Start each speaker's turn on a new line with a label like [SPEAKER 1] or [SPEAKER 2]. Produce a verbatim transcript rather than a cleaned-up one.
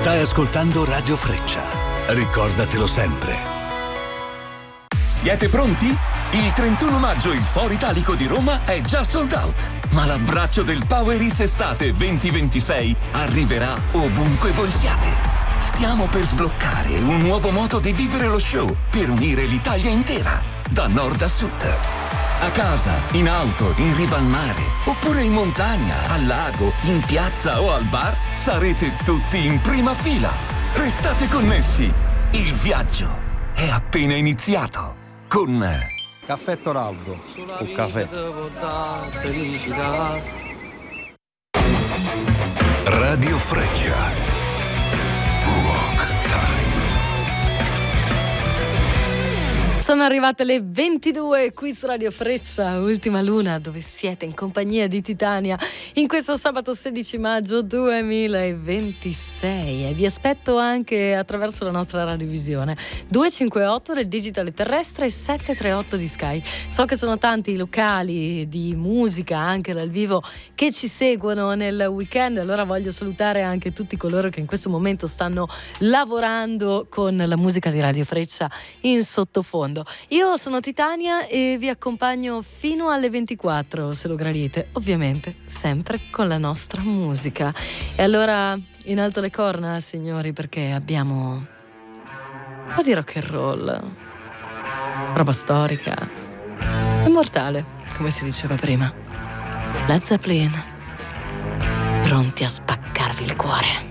[SPEAKER 1] Stai ascoltando Radio Freccia. Ricordatelo sempre.
[SPEAKER 2] Siete pronti? Il trentuno maggio il Foro Italico di Roma è già sold out. Ma l'abbraccio del Power Hits Estate venti ventisei arriverà ovunque voi siate. Stiamo per sbloccare un nuovo modo di vivere lo show per unire l'Italia intera, da nord a sud. A casa, in auto, in riva al mare, oppure in montagna, al lago, in piazza o al bar, sarete tutti in prima fila. Restate connessi. Il viaggio è appena iniziato. Con
[SPEAKER 3] Caffè Toraldo. Un caffè.
[SPEAKER 1] Radio Freccia. Walk Time.
[SPEAKER 4] Sono arrivate le ventidue qui su Radio Freccia, Ultima Luna, dove siete in compagnia di Titania in questo sabato sedici maggio duemilaventisei, e vi aspetto anche attraverso la nostra radiovisione due cinque otto del digitale terrestre e sette tre otto di Sky. So che sono tanti i locali di musica anche dal vivo che ci seguono nel weekend, allora voglio salutare anche tutti coloro che in questo momento stanno lavorando con la musica di Radio Freccia in sottofondo. Io sono Titania e vi accompagno fino alle ventiquattro, se lo gradite, ovviamente sempre con la nostra musica. E allora in alto le corna, signori, perché abbiamo un po' di rock and roll, roba storica, immortale, come si diceva prima. Led Zeppelin, pronti a spaccarvi il cuore.